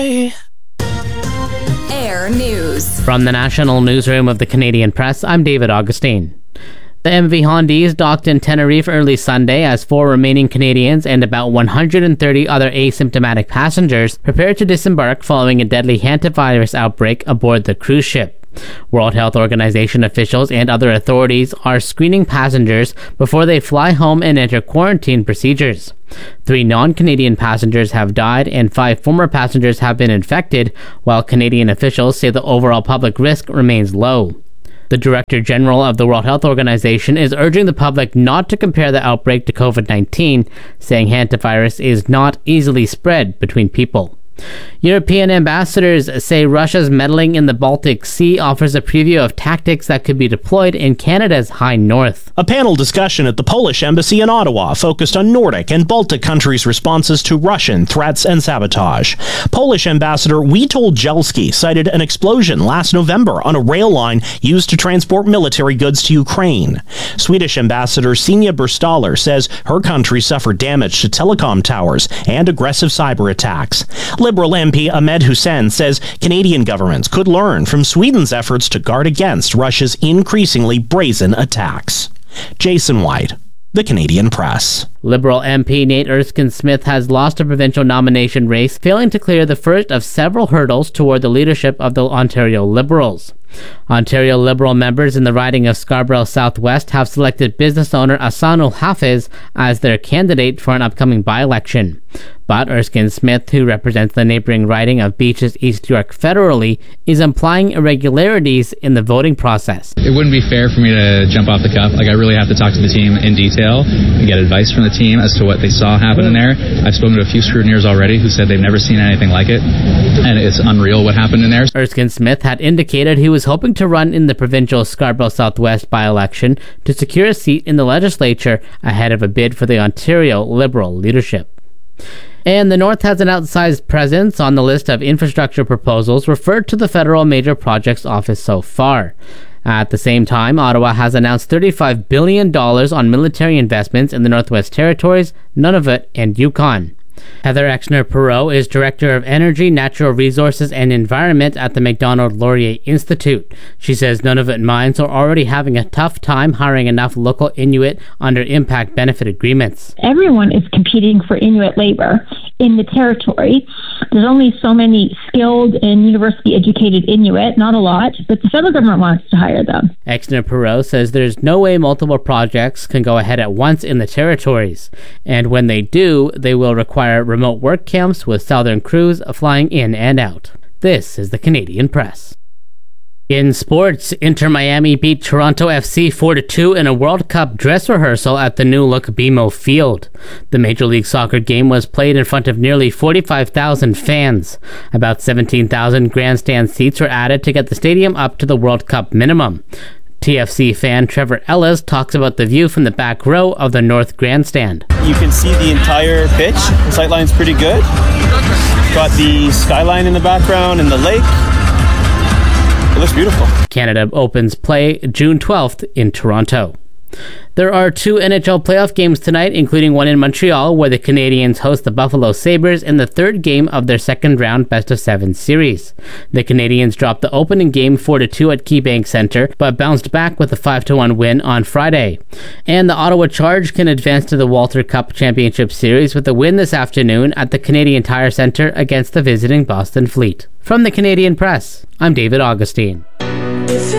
Air News. From the National Newsroom of the Canadian Press, I'm David Augustine. The MV Hondiz docked in Tenerife early Sunday as 4 remaining Canadians and about 130 other asymptomatic passengers prepared to disembark following a deadly hantavirus outbreak aboard the cruise ship. World Health Organization officials and other authorities are screening passengers before they fly home and enter quarantine procedures. 3 non-Canadian passengers have died and 5 former passengers have been infected, while Canadian officials say the overall public risk remains low. The Director General of the World Health Organization is urging the public not to compare the outbreak to COVID-19, saying hantavirus is not easily spread between people. European ambassadors say Russia's meddling in the Baltic Sea offers a preview of tactics that could be deployed in Canada's high north. A panel discussion at the Polish embassy in Ottawa focused on Nordic and Baltic countries' responses to Russian threats and sabotage. Polish ambassador Witold Jelski cited an explosion last November on a rail line used to transport military goods to Ukraine. Swedish ambassador Signe Burstaller says her country suffered damage to telecom towers and aggressive cyber attacks. Liberal MP Ahmed Hussein says Canadian governments could learn from Sweden's efforts to guard against Russia's increasingly brazen attacks. Jason White, The Canadian Press. Liberal MP Nate Erskine-Smith has lost a provincial nomination race, failing to clear the first of several hurdles toward the leadership of the Ontario Liberals. Ontario Liberal members in the riding of Scarborough Southwest have selected business owner Ahsanul Hafiz as their candidate for an upcoming by-election. But Erskine-Smith, who represents the neighboring riding of Beaches East York federally, is implying irregularities in the voting process. It wouldn't be fair for me to jump off the cuff. I really have to talk to the team in detail and get advice from the team as to what they saw happen in there. I've spoken to a few scrutineers already who said they've never seen anything like it, and it's unreal what happened in there. Erskine-Smith had indicated he was hoping to run in the provincial Scarborough Southwest by-election to secure a seat in the legislature ahead of a bid for the Ontario Liberal leadership. And the North has an outsized presence on the list of infrastructure proposals referred to the Federal Major Projects Office so far. At the same time, Ottawa has announced $35 billion on military investments in the Northwest Territories, Nunavut, and Yukon. Heather Exner-Perot is Director of Energy, Natural Resources, and Environment at the Macdonald Laurier Institute. She says Nunavut mines are already having a tough time hiring enough local Inuit under impact benefit agreements. Everyone is competing for Inuit labor in the territory. There's only so many skilled and university-educated Inuit, not a lot, but the federal government wants to hire them. Exner-Perot says there's no way multiple projects can go ahead at once in the territories, and when they do, they will require remote work camps with Southern crews flying in and out. This is the Canadian Press. In sports, Inter Miami beat Toronto FC 4-2 in a World Cup dress rehearsal at the new-look BMO Field. The Major League Soccer game was played in front of nearly 45,000 fans. About 17,000 grandstand seats were added to get the stadium up to the World Cup minimum. TFC fan Trevor Ellis talks about the view from the back row of the North Grandstand. You can see the entire pitch. The sightline's pretty good. Got the skyline in the background and the lake. It looks beautiful. Canada opens play June 12th in Toronto. There are 2 NHL playoff games tonight, including one in Montreal, where the Canadiens host the Buffalo Sabres in the 3rd game of their second-round best-of-7 series. The Canadiens dropped the opening game 4-2 at KeyBank Center, but bounced back with a 5-1 win on Friday. And the Ottawa Charge can advance to the Walter Cup Championship Series with a win this afternoon at the Canadian Tire Center against the visiting Boston Fleet. From the Canadian Press, I'm David Augustine.